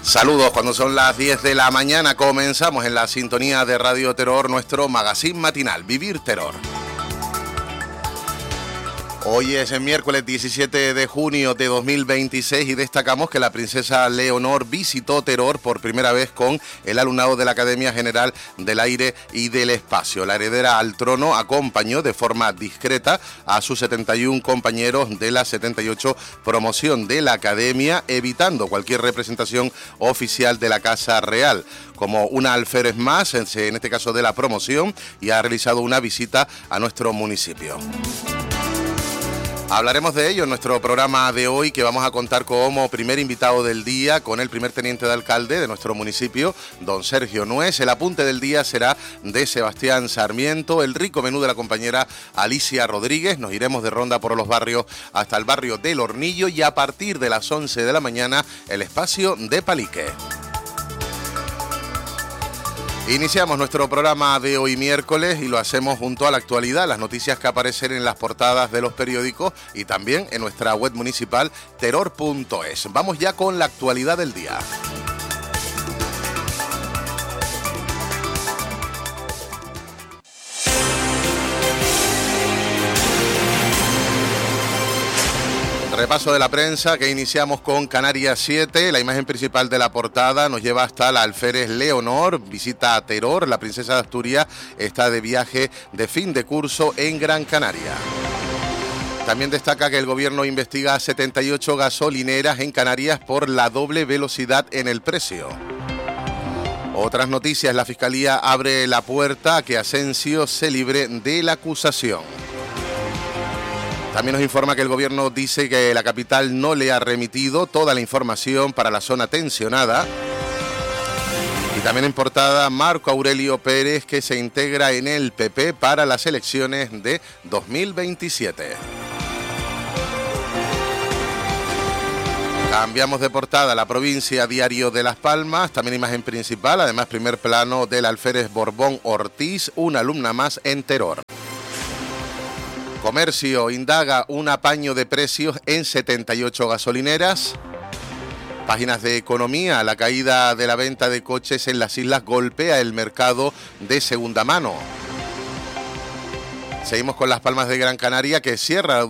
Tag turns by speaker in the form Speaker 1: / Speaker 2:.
Speaker 1: Saludos, cuando son las 10 de la mañana comenzamos en la sintonía de Radio Terror nuestro magazine matinal, Vivir Terror. Hoy es el miércoles 17 de junio de 2026 y destacamos que la princesa Leonor visitó Terror por primera vez con el alumnado de la Academia General del Aire y del Espacio. La heredera al trono acompañó de forma discreta a sus 71 compañeros de la 78 promoción de la Academia, evitando cualquier representación oficial de la Casa Real. Como una alférez más, en este caso de la promoción, y ha realizado una visita a nuestro municipio. Hablaremos de ello en nuestro programa de hoy, que vamos a contar como primer invitado del día con el primer teniente de alcalde de nuestro municipio, don Sergio Nuez. El apunte del día será de Sebastián Sarmiento, el rico menú de la compañera Alicia Rodríguez. Nos iremos de ronda por los barrios hasta el barrio del Hornillo y a partir de las 11 de la mañana el espacio de Palique. Iniciamos nuestro programa de hoy miércoles y lo hacemos junto a la actualidad, las noticias que aparecen en las portadas de los periódicos y también en nuestra web municipal terror.es. Vamos ya con la actualidad del día. Repaso de la prensa que iniciamos con Canarias 7. La imagen principal de la portada nos lleva hasta la alférez Leonor, visita a Terror. La princesa de Asturias está de viaje de fin de curso en Gran Canaria. También destaca que el gobierno investiga 78 gasolineras en Canarias por la doble velocidad en el precio. Otras noticias, la Fiscalía abre la puerta a que Asensio se libre de la acusación. También nos informa que el gobierno dice que la capital no le ha remitido toda la información para la zona tensionada. Y también en portada, Marco Aurelio Pérez, que se integra en el PP para las elecciones de 2027. Cambiamos de portada, la provincia, Diario de Las Palmas, también imagen principal, además primer plano del alférez Borbón Ortiz, una alumna más en Terror. Comercio indaga un apaño de precios en 78 gasolineras. Páginas de economía, la caída de la venta de coches en las islas golpea el mercado de segunda mano. Seguimos con Las Palmas de Gran Canaria, que cierra